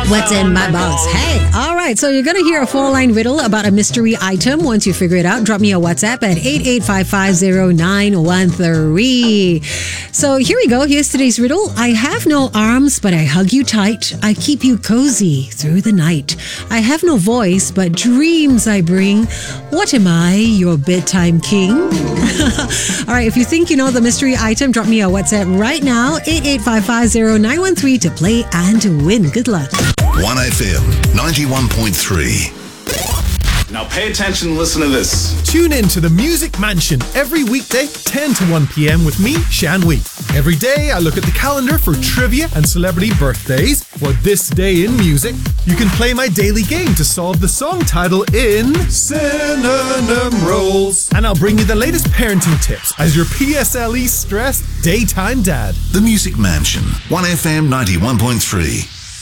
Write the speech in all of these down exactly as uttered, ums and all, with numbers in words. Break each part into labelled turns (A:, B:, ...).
A: What's in my box? Hey, all right. So you're going to hear a four-line riddle about a mystery item. Once you figure it out, drop me a WhatsApp at eight eight five five zero nine one three. So here we go. Here's today's riddle. I have no arms, but I hug you tight. I keep you cozy through the night. I have no voice, but dreams I bring. What am I, your bedtime king? All right. If you think you know the mystery item, drop me a WhatsApp right now, eight eight five five zero nine one three to play and to win. Good luck.
B: one F M ninety-one point three.
C: Now pay attention and listen to this.
D: Tune in to the Music Mansion every weekday, ten to one p.m. with me, Shan Wee. Every day, I look at the calendar for trivia and celebrity birthdays. For this day in music, you can play my daily game to solve the song title in Synonym Rolls. And I'll bring you the latest parenting tips as your P S L E stressed daytime dad.
B: The Music Mansion, one F M ninety-one point three.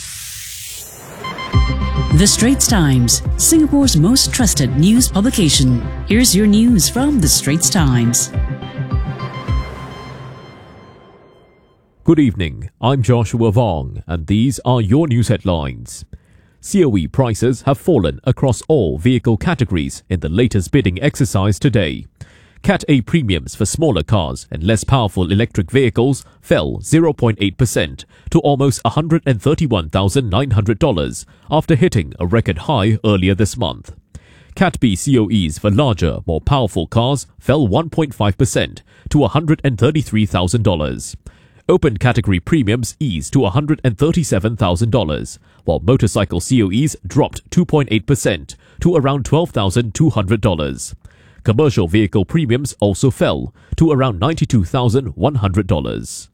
E: The Straits Times, Singapore's most trusted news publication. Here's your news from The Straits Times.
F: Good evening, I'm Joshua Vong, and these are your news headlines. C O E prices have fallen across all vehicle categories in the latest bidding exercise today. Cat A premiums for smaller cars and less powerful electric vehicles fell zero point eight percent to almost one hundred thirty-one thousand nine hundred dollars after hitting a record high earlier this month. Cat B C O Es for larger, more powerful cars fell one point five percent to one hundred thirty-three thousand dollars. Open category premiums eased to one hundred thirty-seven thousand dollars, while motorcycle C O Es dropped two point eight percent to around twelve thousand two hundred dollars. Commercial vehicle premiums also fell to around ninety-two thousand one hundred dollars.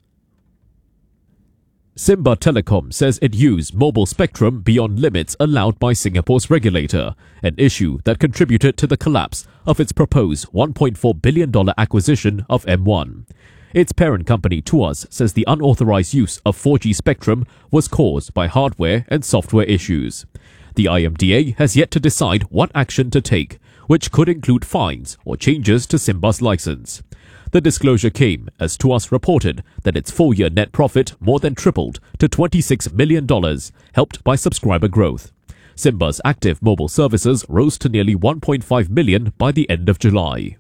F: Simba Telecom says it used mobile spectrum beyond limits allowed by Singapore's regulator, an issue that contributed to the collapse of its proposed one point four billion dollars acquisition of M one. Its parent company Tuas says the unauthorized use of four G spectrum was caused by hardware and software issues. The I M D A has yet to decide what action to take, which could include fines or changes to Simba's license. The disclosure came as Tuas reported that its full-year net profit more than tripled to twenty-six million dollars, helped by subscriber growth. Simba's active mobile services rose to nearly one point five million by the end of July.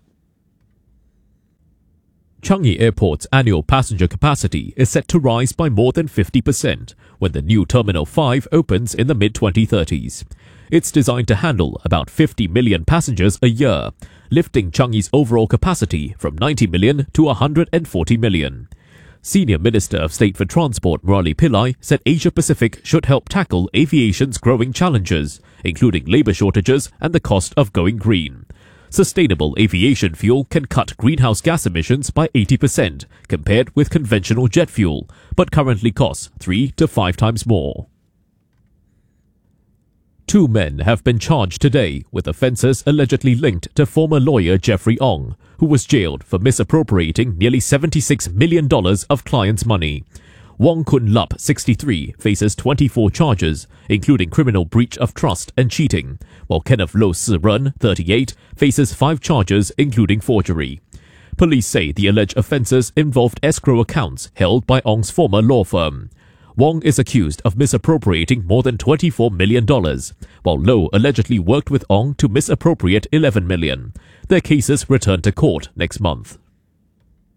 F: Changi Airport's annual passenger capacity is set to rise by more than fifty percent when the new Terminal five opens in the mid twenty thirties. It's designed to handle about fifty million passengers a year, lifting Changi's overall capacity from ninety million to one hundred forty million. Senior Minister of State for Transport Murali Pillai said Asia Pacific should help tackle aviation's growing challenges, including labour shortages and the cost of going green. Sustainable aviation fuel can cut greenhouse gas emissions by eighty percent compared with conventional jet fuel, but currently costs three to five times more. Two men have been charged today with offences allegedly linked to former lawyer Jeffrey Ong, who was jailed for misappropriating nearly seventy-six million dollars of clients' money. Wong Kun Lup, sixty-three, faces twenty-four charges, including criminal breach of trust and cheating, while Kenneth Lo Si Ren, thirty-eight, faces five charges, including forgery. Police say the alleged offences involved escrow accounts held by Ong's former law firm. Wong is accused of misappropriating more than twenty-four million dollars, while Lo allegedly worked with Ong to misappropriate eleven million dollars. Their cases return to court next month.